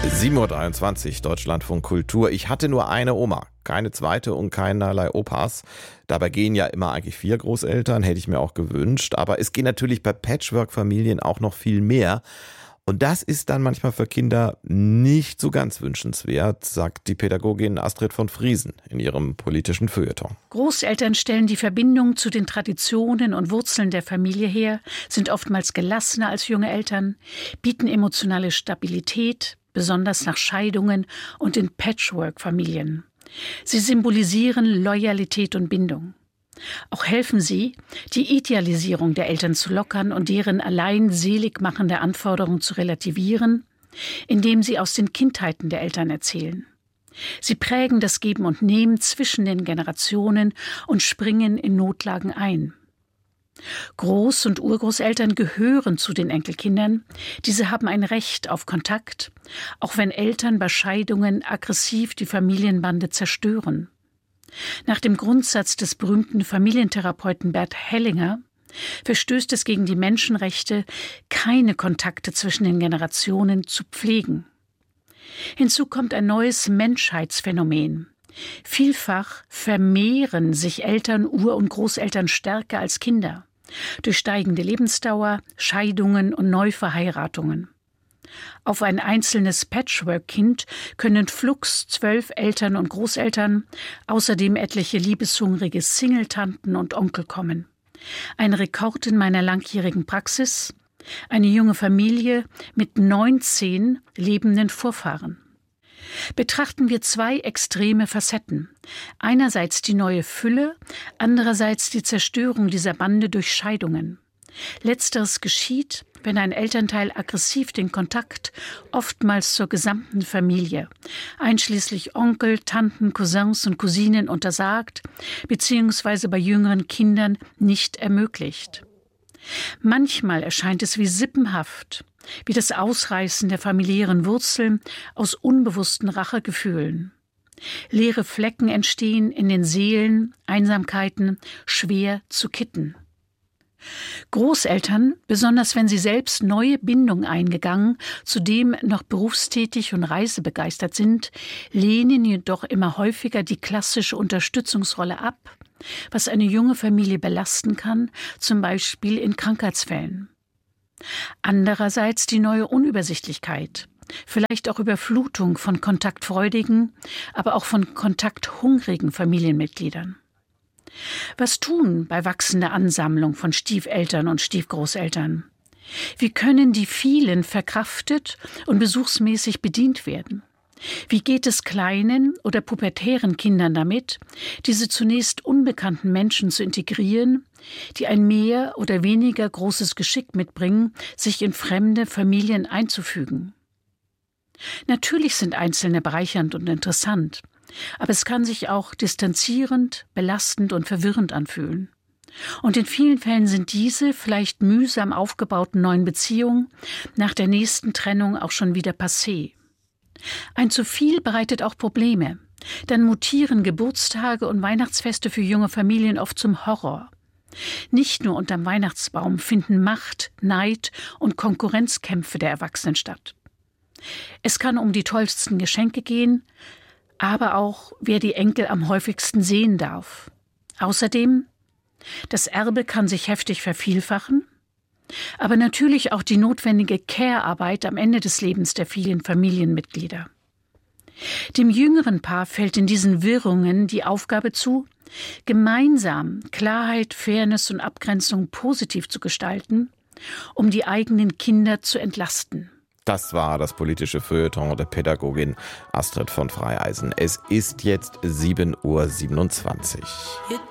7:23 Uhr, Deutschlandfunk Kultur. Ich hatte nur eine Oma, keine zweite und keinerlei Opas. Dabei gehen ja immer eigentlich 4 Großeltern, hätte ich mir auch gewünscht. Aber es geht natürlich bei Patchwork-Familien auch noch viel mehr. Und das ist dann manchmal für Kinder nicht so ganz wünschenswert, sagt die Pädagogin Astrid von Friesen in ihrem politischen Feuilleton. Großeltern stellen die Verbindung zu den Traditionen und Wurzeln der Familie her, sind oftmals gelassener als junge Eltern, bieten emotionale Stabilität, besonders nach Scheidungen und in Patchwork-Familien. Sie symbolisieren Loyalität und Bindung. Auch helfen sie, die Idealisierung der Eltern zu lockern und deren allein selig machende Anforderungen zu relativieren, indem sie aus den Kindheiten der Eltern erzählen. Sie prägen das Geben und Nehmen zwischen den Generationen und springen in Notlagen ein. Groß- und Urgroßeltern gehören zu den Enkelkindern. Diese haben ein Recht auf Kontakt, auch wenn Eltern bei Scheidungen aggressiv die Familienbande zerstören. Nach dem Grundsatz des berühmten Familientherapeuten Bert Hellinger verstößt es gegen die Menschenrechte, keine Kontakte zwischen den Generationen zu pflegen. Hinzu kommt ein neues Menschheitsphänomen. Vielfach vermehren sich Eltern, Ur- und Großeltern stärker als Kinder durch steigende Lebensdauer, Scheidungen und Neuverheiratungen. Auf ein einzelnes Patchwork-Kind können flugs 12 Eltern und Großeltern, außerdem etliche liebeshungrige Singletanten und Onkel kommen. Ein Rekord in meiner langjährigen Praxis, eine junge Familie mit 19 lebenden Vorfahren. Betrachten wir 2 extreme Facetten. Einerseits die neue Fülle, andererseits die Zerstörung dieser Bande durch Scheidungen. Letzteres geschieht, wenn ein Elternteil aggressiv den Kontakt, oftmals zur gesamten Familie, einschließlich Onkel, Tanten, Cousins und Cousinen untersagt, beziehungsweise bei jüngeren Kindern nicht ermöglicht. Manchmal erscheint es wie sippenhaft, wie das Ausreißen der familiären Wurzeln aus unbewussten Rachegefühlen. Leere Flecken entstehen in den Seelen, Einsamkeiten, schwer zu kitten. Großeltern, besonders wenn sie selbst neue Bindungen eingegangen, zudem noch berufstätig und reisebegeistert sind, lehnen jedoch immer häufiger die klassische Unterstützungsrolle ab, was eine junge Familie belasten kann, zum Beispiel in Krankheitsfällen. Andererseits die neue Unübersichtlichkeit, vielleicht auch Überflutung von kontaktfreudigen, aber auch von kontakthungrigen Familienmitgliedern. Was tun bei wachsender Ansammlung von Stiefeltern und Stiefgroßeltern? Wie können die vielen verkraftet und besuchsmäßig bedient werden? Wie geht es kleinen oder pubertären Kindern damit, diese zunächst unbekannten Menschen zu integrieren, die ein mehr oder weniger großes Geschick mitbringen, sich in fremde Familien einzufügen? Natürlich sind Einzelne bereichernd und interessant, aber es kann sich auch distanzierend, belastend und verwirrend anfühlen. Und in vielen Fällen sind diese vielleicht mühsam aufgebauten neuen Beziehungen nach der nächsten Trennung auch schon wieder passé. Ein zu viel bereitet auch Probleme. Dann mutieren Geburtstage und Weihnachtsfeste für junge Familien oft zum Horror. Nicht nur unterm Weihnachtsbaum finden Macht, Neid und Konkurrenzkämpfe der Erwachsenen statt. Es kann um die tollsten Geschenke gehen, aber auch, wer die Enkel am häufigsten sehen darf. Außerdem, das Erbe kann sich heftig vervielfachen, aber natürlich auch die notwendige Care-Arbeit am Ende des Lebens der vielen Familienmitglieder. Dem jüngeren Paar fällt in diesen Wirrungen die Aufgabe zu, gemeinsam Klarheit, Fairness und Abgrenzung positiv zu gestalten, um die eigenen Kinder zu entlasten. Das war das politische Feuilleton der Pädagogin Astrid von Freieisen. Es ist jetzt 7:27 Uhr.